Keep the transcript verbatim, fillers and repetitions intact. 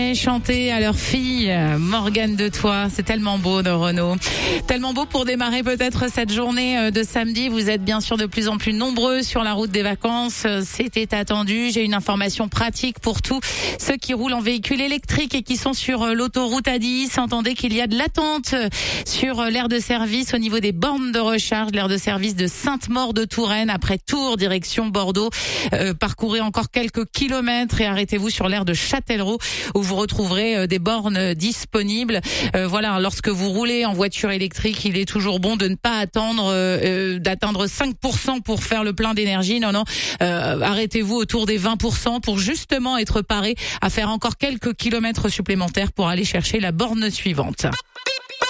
Chanter à leur fille, Morgane de Toi, c'est tellement beau de Renaud. Tellement beau pour démarrer peut-être cette journée de samedi. Vous êtes bien sûr de plus en plus nombreux sur la route des vacances. C'était attendu. J'ai une information pratique pour tous ceux qui roulent en véhicule électrique et qui sont sur l'autoroute A dix. Entendez qu'il y a de l'attente sur l'aire de service au niveau des bornes de recharge, l'aire de service de Sainte-Maure-de-Touraine après Tours, direction Bordeaux. Euh, parcourez encore quelques kilomètres et arrêtez-vous sur l'aire de Châtellerault où vous retrouverez des bornes disponibles. Euh, voilà, lorsque vous roulez en voiture électrique, il est toujours bon de ne pas attendre euh, d'atteindre cinq pour cent pour faire le plein d'énergie. Non, non, euh, arrêtez-vous autour des vingt pour cent pour justement être paré à faire encore quelques kilomètres supplémentaires pour aller chercher la borne suivante.